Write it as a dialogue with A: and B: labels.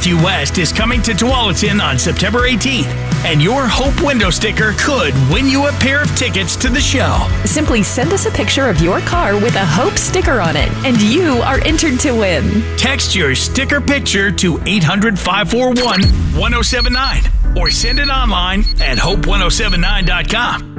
A: Due West is coming to Tualatin on September 18th, and your Hope window sticker could win you a pair of tickets to the show.
B: Simply send us a picture of your car with a Hope sticker on it, and you are entered to win.
A: Text your sticker picture to 800-541-1079 or send it online at hope1079.com.